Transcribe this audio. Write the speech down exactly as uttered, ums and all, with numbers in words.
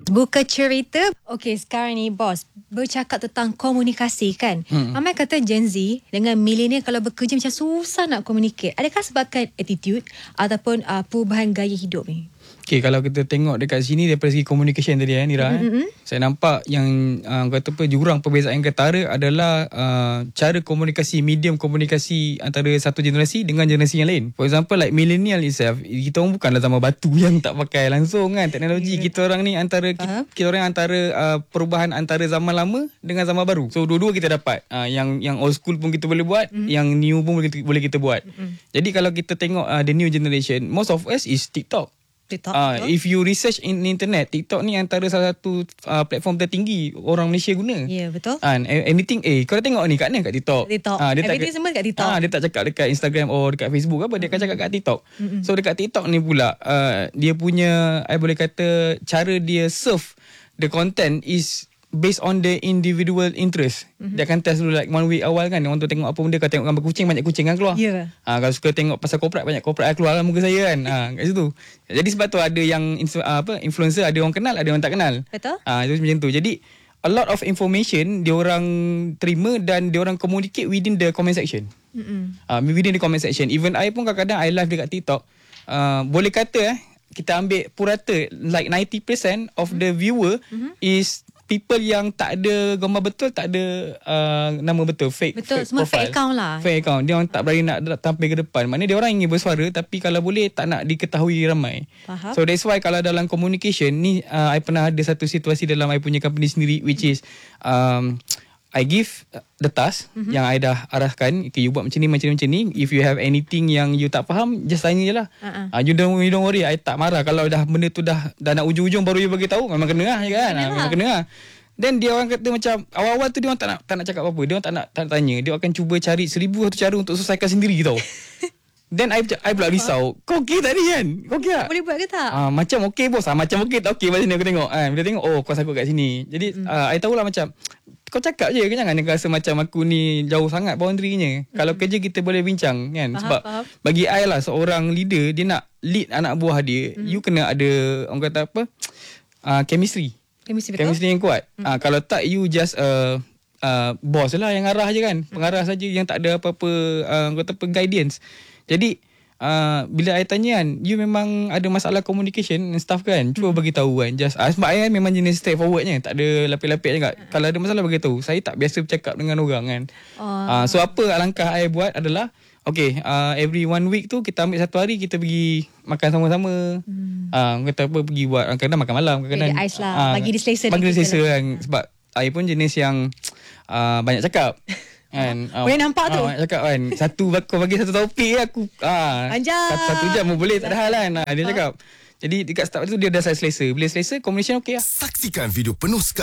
Buka cerita. Okey, sekarang ni bos bercakap tentang komunikasi kan. Hmm. Ramai kata Gen Z dengan milenial kalau bekerja macam susah nak communicate. Adakah sebabkan attitude ataupun uh, perubahan gaya hidup ni? Okay, kalau kita tengok dekat sini daripada segi communication tadi eh, Nira, mm-hmm. eh, saya nampak yang uh, kata apa, jurang perbezaan ketara adalah uh, cara komunikasi, medium komunikasi antara satu generasi dengan generasi yang lain. For example, like millennial itself, kita orang bukanlah zaman batu yang tak pakai langsung kan teknologi. Yeah. Kita orang ni antara kita, kita orang antara uh, perubahan antara zaman lama dengan zaman baru. So dua-dua kita dapat. Uh, yang yang old school pun kita boleh buat, mm-hmm. yang new pun boleh kita, boleh kita buat. Mm-hmm. Jadi kalau kita tengok uh, the new generation, most of us is TikTok. TikTok, uh, if you research in internet, TikTok ni antara salah satu uh, platform tertinggi orang Malaysia guna. Ya, yeah, betul. And uh, anything, eh, kau dah tengok ni kat mana kat TikTok? TikTok. Uh, dia Everything tak, semua kat TikTok. Uh, dia tak cakap dekat Instagram or dekat Facebook apa, dia akan cakap kat TikTok. Mm-hmm. So dekat TikTok ni pula, uh, dia punya, I boleh kata, cara dia serve the content is based on the individual interest. Mm-hmm. Dia akan test dulu like one week awal kan. Orang tu tengok apa benda. Kau tengok gambar kucing, banyak kucing kan keluar. Ya. Yeah. Ha, kalau suka tengok pasal korporat, banyak korporat keluar lah muka saya kan. Ha, kat situ. Jadi sebab tu ada yang apa, influencer, ada orang kenal, ada orang tak kenal. Betul. Ha, itu macam tu. Jadi a lot of information dia orang terima dan dia orang communicate within the comment section. Mm-hmm. Ha, within the comment section. Even I pun kadang-kadang I live dekat TikTok. Uh, boleh kata eh, kita ambil purata like ninety percent of mm-hmm. the viewer mm-hmm. is people yang tak ada gambar betul, tak ada uh, nama betul, fake, betul, fake semua profile. fake account lah. Fake account. Dia orang tak berani nak tampil ke depan. Maknanya dia orang ingin bersuara tapi kalau boleh tak nak diketahui ramai. Faham. So that's why kalau dalam communication ni, uh, I pernah ada satu situasi dalam I punya company sendiri which is um, I give the task mm-hmm. yang I dah arahkan. Okay, you buat macam ni, macam ni, macam ni. If you have anything yang you tak faham, just tanya je lah. Uh-uh. Uh, you, don't, you don't worry. I tak marah. Kalau dah benda tu dah dah nak ujung-ujung baru you bagi tahu, memang kena lah kan. Uh, memang kena lah. Then dia orang kata macam awal-awal tu dia orang tak nak tak nak cakap apa-apa. Dia orang tak nak tak nak tanya. Dia akan cuba cari seribu satu cara untuk selesaikan sendiri tau. Then I I pula risau. Kau okey tak ni kan? Kau okey tak? Boleh buat ke tak? Ah, macam okey bos. Ah, macam okey tak okey. Macam ni aku tengok. Ah, dia tengok oh kau sangkut kat sini. Jadi mm. uh, I tahulah macam kau cakap je, jangan dia rasa macam aku ni jauh sangat boundary-nya. Mm. Kalau kerja kita boleh bincang kan. Faham, sebab faham. Bagi I lah seorang leader, dia nak lead anak buah dia, mm. you kena ada orang kata apa? Uh, chemistry. Chemistry, chemistry yang kuat. Mm. Uh, kalau tak you just uh, uh, boss lah yang arah je kan. Pengarah saja yang tak ada apa-apa uh, kata apa guidance. Jadi uh, bila I tanya kan, you memang ada masalah communication and stuff kan, cuba bagi tahu kan. Just uh, sebab I memang jenis straightforwardnya, tak ada lapik-lapik je kat. Uh. Kalau ada masalah bagi tahu. Saya tak biasa bercakap dengan orang kan. Uh. Uh, so apa langkah I buat adalah okay, uh, every one week tu kita ambil satu hari kita pergi makan sama-sama. Hmm. Uh, kata apa pergi buat kadang-kadang makan malam, kadang-kadang okay, ice lah. Uh, bagi dia selesa. Bagi dia selesa kan. Sebab I pun jenis yang uh, banyak cakap. Kan, boleh uh, nampak tu. Ah, uh, cakap kan. Satu kau bagi satu topik aku ah uh, satu, satu jam pun boleh, tak ada hal kan. Uh, dia cakap. Jadi dekat start tu dia dah selesa. Bila selesa, communication okey lah. Saksikan video penuh